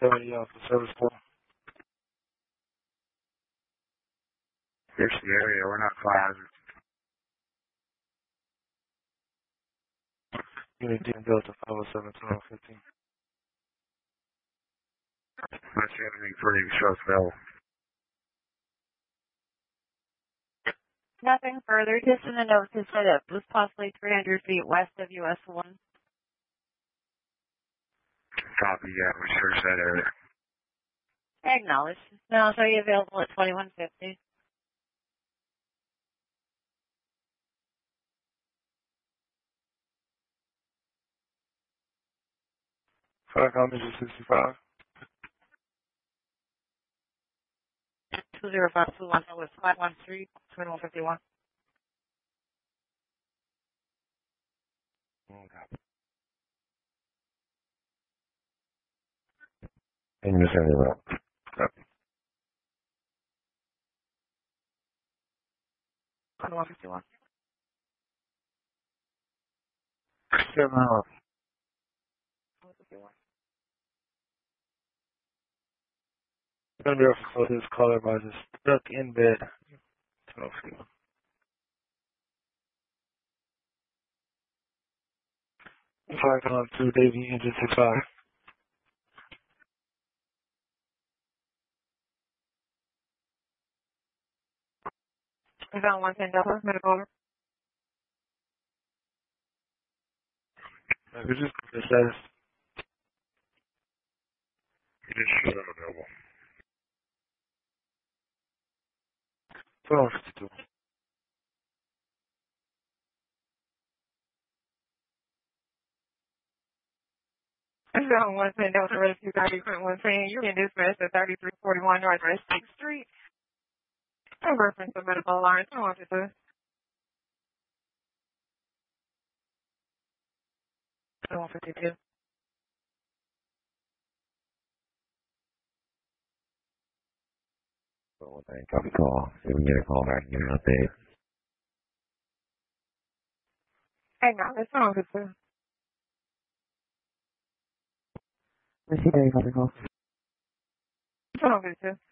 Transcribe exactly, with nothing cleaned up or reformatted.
seventy off the service call. Here's the area. We're not fire hazard. Unit D Delta five oh seven twelve fifteen. Not sure anything for you. Show us available. Nothing further. Just in the note to set up was possibly three hundred feet west of U S one. Copy, yeah, we sure said area. Acknowledged. Now I'll show you available at twenty-one fifty. Fire Commission sixty-five. two zero five two one with five one three, twenty-one fifty-one. And you're sending it up. twenty-one fifty-one. Seven up. It's going to be off for this caller by just stuck in bed. Fire Con two, Davy Engine six five. We found one ten Delta, medical over. I could just the status. You just should have available. twenty-one fifty-two. We found one ten Delta, rescue thirty point one ten. You can dispatch at thirty-three forty-one Northwest sixth Street. A reference to medical alarm, twenty-one fifty-two. twenty-one fifty-two. Well, thank you. Call. If we get a call back, get an update. Acknowledged. twenty-one fifty-two. Receive every phone call. twenty-one fifty-two.